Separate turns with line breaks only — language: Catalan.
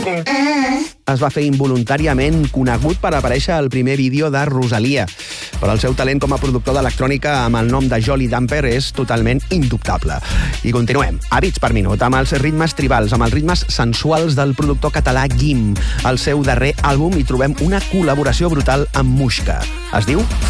Es va fer involuntàriament conegut per aparèixer al primer vídeo de Rosalia, però el seu talent com a productor d'electrònica amb el nom de Jolly Damper és totalment indubtable. I continuem, a bits per minut, amb els ritmes tribals, amb els ritmes sensuals del productor català Guim. Al seu darrer àlbum hi trobem una col·laboració brutal amb Muixca. Es diu